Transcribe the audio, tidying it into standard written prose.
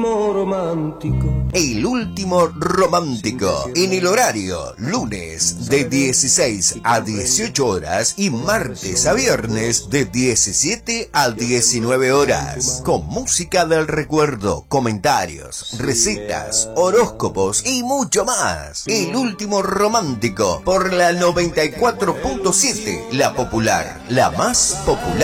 Romántico. El último romántico, en el horario lunes de 16 a 18 horas y martes a viernes de 17 a 19 horas, con música del recuerdo, comentarios, recetas, horóscopos y mucho más. El último romántico por la 94.7, la popular, la más popular.